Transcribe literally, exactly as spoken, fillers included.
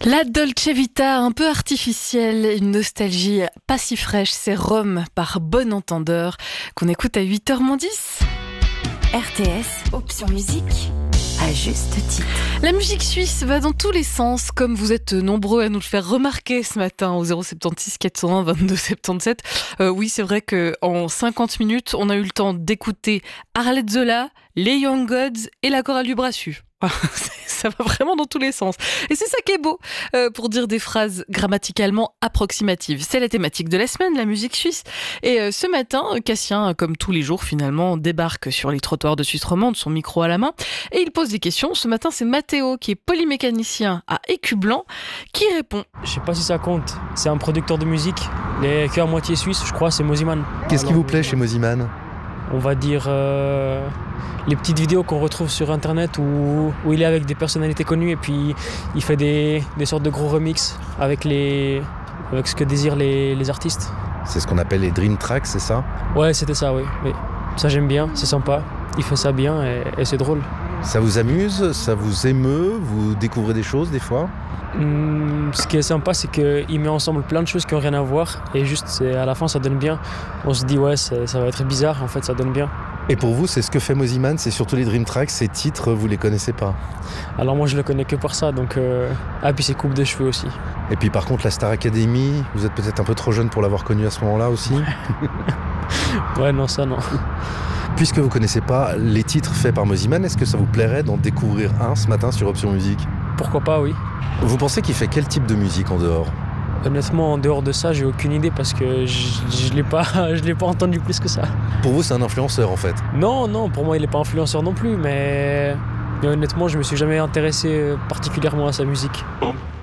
La Dolce Vita, un peu artificielle, une nostalgie pas si fraîche, c'est Rome par Bon Entendeur qu'on écoute à huit heures moins dix. R T S, option musique, à juste titre. La musique suisse va dans tous les sens, comme vous êtes nombreux à nous le faire remarquer ce matin au zéro soixante-six quatre cent un vingt-deux soixante-dix-sept. Euh, oui, c'est vrai qu'en cinquante minutes, on a eu le temps d'écouter Arlette Zola, les Young Gods et la chorale du Brassus. Ça va vraiment dans tous les sens. Et c'est ça qui est beau, euh, pour dire des phrases grammaticalement approximatives. C'est la thématique de la semaine, la musique suisse. Et euh, ce matin, Cassien, comme tous les jours finalement, débarque sur les trottoirs de Suisse romande, son micro à la main, et il pose des questions. Ce matin, c'est Mathéo, qui est polymécanicien à Écu-Blanc, qui répond. Je sais pas si ça compte, c'est un producteur de musique, les cœurs moitié suisse, je crois, c'est Moziman. Qu'est-ce qui vous plaît chez Moziman ? On va dire euh, les petites vidéos qu'on retrouve sur internet où, où il est avec des personnalités connues et puis il fait des, des sortes de gros remix avec, les, avec ce que désirent les, les artistes. C'est ce qu'on appelle les dream tracks, c'est ça ? Ouais, c'était ça, oui, oui. Ça j'aime bien, c'est sympa, il fait ça bien et, et c'est drôle. Ça vous amuse ? Ça vous émeut ? Vous découvrez des choses des fois ? Mmh, ce qui est sympa, c'est qu'il met ensemble plein de choses qui n'ont rien à voir et juste c'est, à la fin ça donne bien. On se dit ouais, ça va être bizarre, en fait ça donne bien. Et pour vous, c'est ce que fait Moziman, c'est surtout les dream tracks, ces titres, vous les connaissez pas ? Alors moi je le connais que par ça, donc euh... ah puis ses coupes de cheveux aussi. Et puis par contre la Star Academy, vous êtes peut-être un peu trop jeune pour l'avoir connu à ce moment-là aussi ? Ouais, non, ça non. Puisque vous connaissez pas les titres faits par Moziman, est-ce que ça vous plairait d'en découvrir un ce matin sur Option Musique ? Pourquoi pas, oui. Vous pensez qu'il fait quel type de musique en dehors ? Honnêtement, en dehors de ça, j'ai aucune idée parce que je, je l'ai pas, je l'ai pas entendu plus que ça. Pour vous, c'est un influenceur en fait ? Non, non, pour moi, il est pas influenceur non plus, mais, mais honnêtement, je me suis jamais intéressé particulièrement à sa musique.